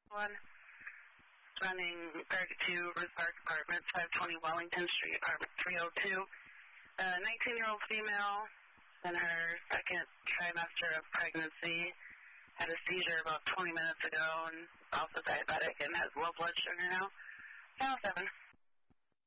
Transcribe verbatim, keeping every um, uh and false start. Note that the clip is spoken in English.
One. Running thirty-two Ruth Park Apartments, five twenty Wellington Street, apartment three oh two. A nineteen-year-old female in her second trimester of pregnancy had a seizure about twenty minutes ago and also diabetic and has low blood sugar now. Channel seven.